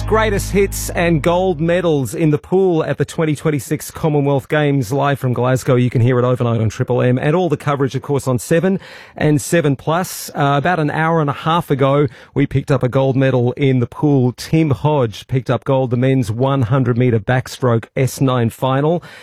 greatest hits and gold medals in the pool at the 2026 Commonwealth Games live from Glasgow. You can hear it overnight on Triple M, and all the coverage, of course, on 7 and 7 Plus. About an hour and a half ago, we picked up a gold medal in the pool. Tim Hodge picked up gold, the men's 100-metre backstroke S9 final.